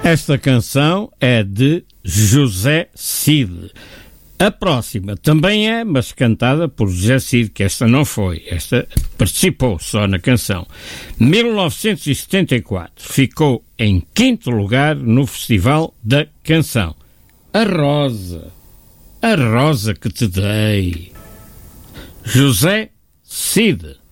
Esta canção é de José Cid. A próxima também é, mas cantada por José Cid, que esta não foi. Esta participou só na canção. 1974. Ficou em 5º lugar no Festival da Canção. A Rosa que te dei. José Cid.